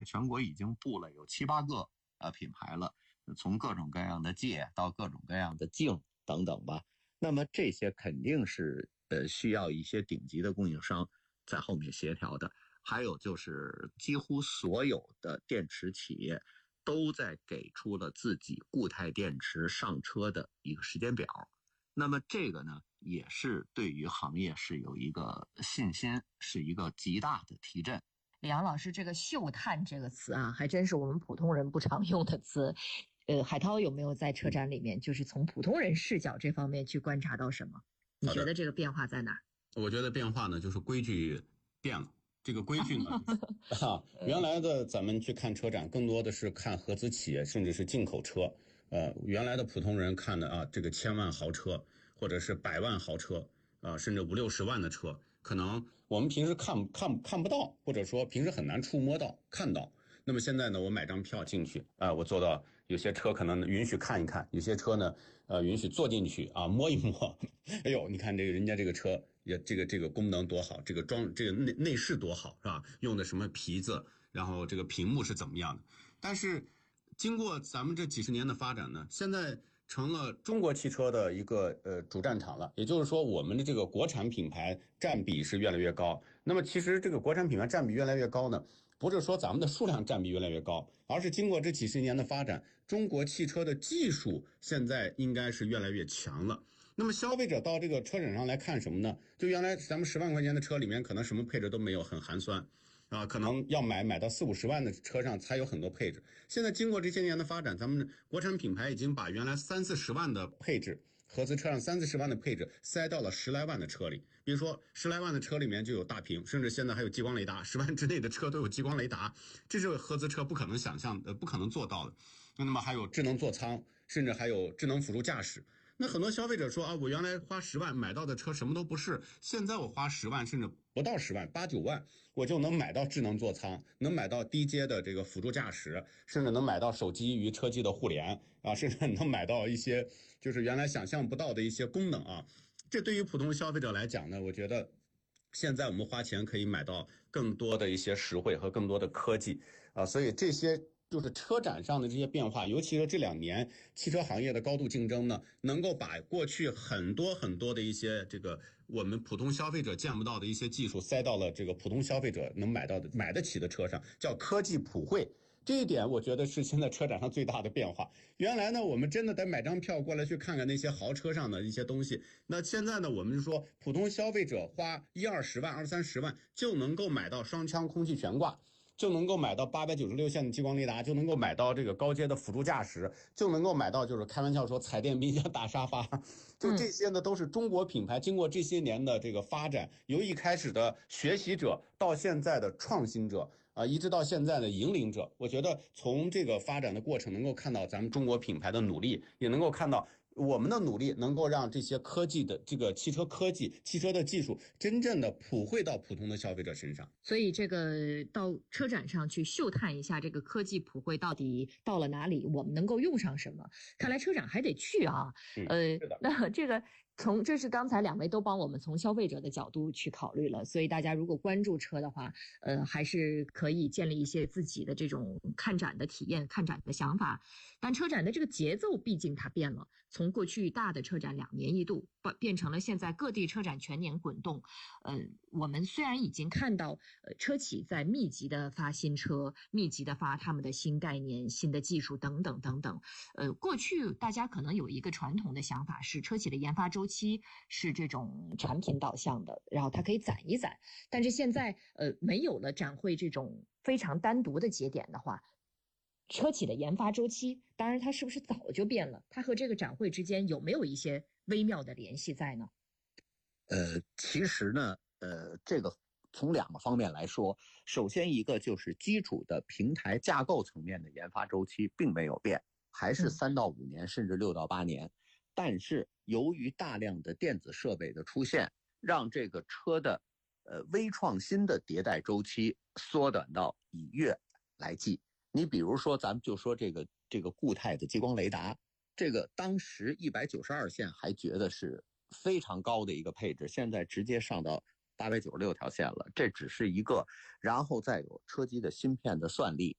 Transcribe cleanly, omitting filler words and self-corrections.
全国已经布了有7、8个品牌了，从各种各样的界到各种各样的径等等吧。那么这些肯定是需要一些顶级的供应商在后面协调的。还有就是几乎所有的电池企业都在给出了自己固态电池上车的一个时间表。那么这个呢，也是对于行业是有一个信心，是一个极大的提振。 李阳老师，这个嗅碳这个词啊，还真是我们普通人不常用的词。海涛有没有在车展里面就是从普通人视角这方面去观察到什么？你觉得这个变化在哪儿？ 我觉得变化呢，就是规矩变了。这个规矩呢，原来的咱们去看车展，更多的是看合资企业，甚至是进口车。原来的普通人看的这个千万豪车，或者是100万豪车，甚至50、60万的车，可能我们平时看不到，或者说平时很难触摸到、看到。那么现在呢，我买张票进去我做到有些车可能允许看一看，有些车呢允许坐进去摸一摸。哎呦，你看这个人家这个车也这个功能多好，这个内饰多好，是吧？用的什么皮子，然后这个屏幕是怎么样的？但是经过咱们这几十年的发展呢，现在成了中国汽车的一个主战场了。也就是说，我们的这个国产品牌占比是越来越高。那么其实这个国产品牌占比越来越高呢，不是说咱们的数量占比越来越高，而是经过这几十年的发展，中国汽车的技术现在应该是越来越强了。那么消费者到这个车展上来看什么呢？就原来咱们10万块钱的车里面可能什么配置都没有，很寒酸可能要买到40、50万的车上才有很多配置。现在经过这些年的发展，咱们国产品牌已经把原来30、40万的配置，合资车上30、40万的配置塞到了10来万的车里。比如说10来万的车里面就有大屏，甚至现在还有激光雷达，10万之内的车都有激光雷达，这是合资车不可能想象不可能做到的。那么还有智能座舱，甚至还有智能辅助驾驶。那很多消费者说我原来花10万买到的车什么都不是，现在我花10万甚至不到10万，8、9万我就能买到智能座舱，能买到低阶的这个辅助驾驶，甚至能买到手机与车机的互联甚至能买到一些就是原来想象不到的一些功能这对于普通消费者来讲呢，我觉得现在我们花钱可以买到更多的一些实惠和更多的科技所以这些就是车展上的这些变化，尤其是这2年汽车行业的高度竞争呢，能够把过去很多的一些这个我们普通消费者见不到的一些技术塞到了这个普通消费者能买得起的车上，叫科技普惠。这一点我觉得是现在车展上最大的变化。原来呢，我们真的得买张票过来去看看那些豪车上的一些东西，那现在呢，我们就说普通消费者花10、20万、20、30万就能够买到双腔空气悬挂，就能够买到896线的激光雷达，就能够买到这个高阶的辅助驾驶，就能够买到就是开玩笑说彩电冰箱大沙发。就这些呢都是中国品牌经过这些年的这个发展，由一开始的学习者到现在的创新者一直到现在的引领者。我觉得从这个发展的过程能够看到咱们中国品牌的努力，也能够看到我们的努力能够让这些科技的这个汽车科技、汽车的技术真正的普惠到普通的消费者身上。 所以这个到车展上去嗅探一下这个科技普惠到底到了哪里，我们能够用上什么。看来车展还得去那这个这是刚才2位都帮我们从消费者的角度去考虑了，所以大家如果关注车的话，还是可以建立一些自己的这种看展的体验、看展的想法。但车展的这个节奏毕竟它变了，从过去大的车展2年一度变成了现在各地车展全年滚动。我们虽然已经看到车企在密集的发新车，密集的发他们的新概念、新的技术等等等等。过去大家可能有一个传统的想法是车企的研发周期是这种产品导向的，然后它可以攒一攒。但是现在没有了展会这种非常单独的节点的话，车企的研发周期，当然它是不是早就变了？它和这个展会之间有没有一些微妙的联系在呢？ 其实呢，这个从2个方面来说，首先一个就是基础的平台架构层面的研发周期并没有变，还是3到5年，甚至6到8年。但是由于大量的电子设备的出现，让这个车的微创新的迭代周期缩短到以月来计。你比如说咱们就说这个固态的激光雷达，这个当时192线还觉得是非常高的一个配置，现在直接上到896条线了，这只是一个，然后再有车机的芯片的算力，